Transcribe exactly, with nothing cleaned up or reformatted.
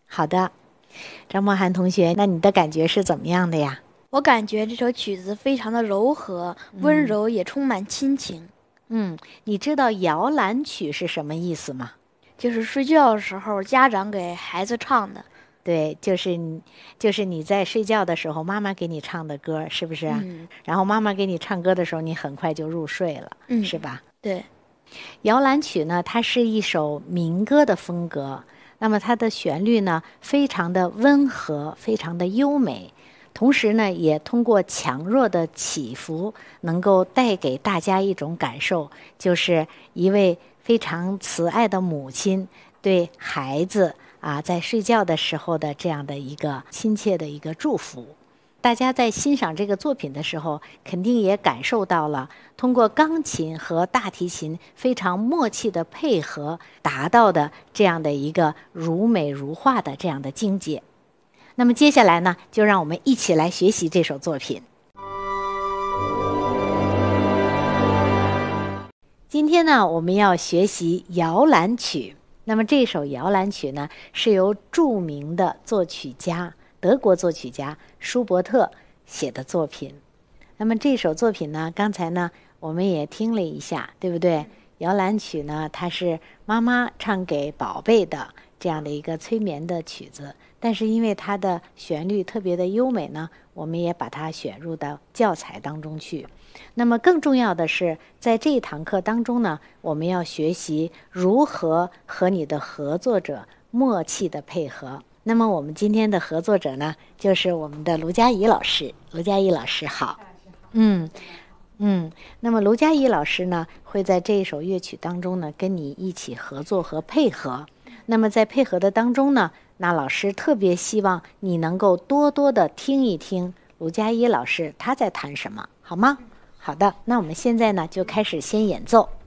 好的，张梦涵同学，那你的感觉是怎么样的呀？ 我感觉这首曲子非常的柔和、温柔，也充满亲情。 嗯，你知道摇篮曲是什么意思吗？ 就是睡觉的时候家长给孩子唱的。 对，就是你，就是你在睡觉的时候，妈妈给你唱的歌，是不是啊？ 嗯， 然后妈妈给你唱歌的时候，你很快就入睡了， 嗯， 是吧？ 对。 摇篮曲呢，它是一首民歌的风格，那么它的旋律呢，非常的温和，非常的优美，同时呢，也通过强弱的起伏，能够带给大家一种感受，就是一位非常慈爱的母亲对孩子啊，在睡觉的时候的这样的一个亲切的一个祝福。大家在欣赏这个作品的时候，肯定也感受到了通过钢琴和大提琴非常默契的配合达到的这样的一个如美如画的这样的境界。那么接下来呢，就让我们一起来学习这首作品。今天呢，我们要学习摇篮曲。那么这首摇篮曲呢，是由著名的作曲家德国作曲家舒伯特写的作品。那么这首作品呢，刚才呢我们也听了一下，对不对？摇篮曲呢，它是妈妈唱给宝贝的这样的一个催眠的曲子，但是因为它的旋律特别的优美呢，我们也把它选入到教材当中去。那么更重要的是，在这一堂课当中呢，我们要学习如何和你的合作者默契的配合。那么我们今天的合作者呢，就是我们的卢佳怡老师。卢佳怡老师好。嗯嗯，那么卢佳怡老师呢，会在这一首乐曲当中呢，跟你一起合作和配合。那么在配合的当中呢，那老师特别希望你能够多多的听一听卢佳怡老师他在弹什么，好吗？好的，那我们现在呢就开始先演奏。